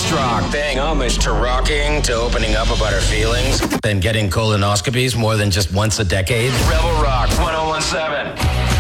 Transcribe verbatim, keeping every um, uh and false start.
Rock, paying homage to rocking, to opening up about our feelings, and getting colonoscopies more than just once a decade. Rebel Rock, one oh one seven.